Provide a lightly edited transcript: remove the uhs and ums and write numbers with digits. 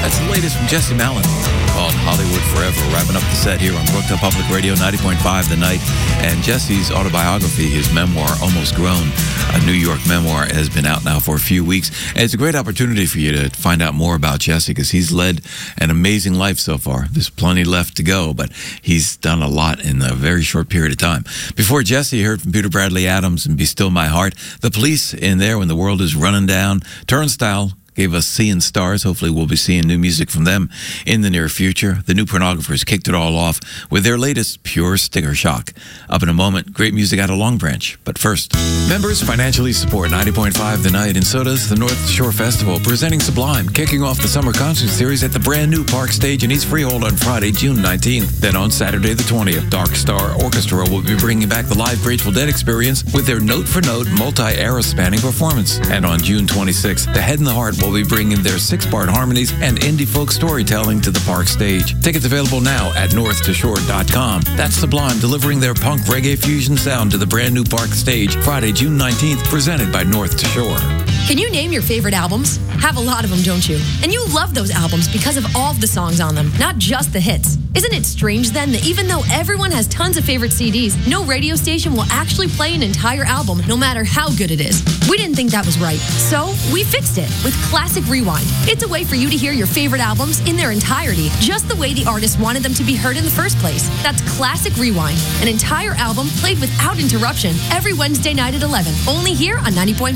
That's the latest from Jesse Malin called Hollywood Forever. Wrapping up the set here on Brookdale Public Radio 90.5 The Night. And Jesse's autobiography, his memoir, Almost Grown, a New York memoir, has been out now for a few weeks. And it's a great opportunity for you to find out more about Jesse because he's led an amazing life so far. There's plenty left to go, but he's done a lot in a very short period of time. Before Jesse, heard from Peter Bradley Adams and Be Still My Heart. The Police in there when the world is running down. Turnstile gave us Seeing Stars. Hopefully we'll be seeing new music from them in the near future. The New Pornographers kicked it all off with their latest, Pure Sticker Shock. Up in a moment, great music out of Long Branch. But first, members financially support 90.5 The Night, and so does the North Shore Festival, presenting Sublime, kicking off the summer concert series at the brand new Park Stage in East Freehold on Friday, June 19th. Then on Saturday the 20th, Dark Star Orchestra will be bringing back the live Grateful Dead experience with their note-for-note, multi-era spanning performance. And on June 26th, The Head and the Heart will be bringing their 6-part harmonies and indie folk storytelling to the Park Stage. Tickets available now at northtashore.com. That's Sublime delivering their punk reggae fusion sound to the brand new Park Stage Friday, June 19th, presented by North to Shore. Can you name your favorite albums? Have a lot of them, don't you? And you love those albums because of all of the songs on them, not just the hits. Isn't it strange then that even though everyone has tons of favorite CDs, no radio station will actually play an entire album no matter how good it is? We didn't think that was right, so we fixed it with Classic Rewind. It's a way for you to hear your favorite albums in their entirety, just the way the artist wanted them to be heard in the first place. That's Classic Rewind, an entire album played without interruption every Wednesday night at 11, only here on 90.5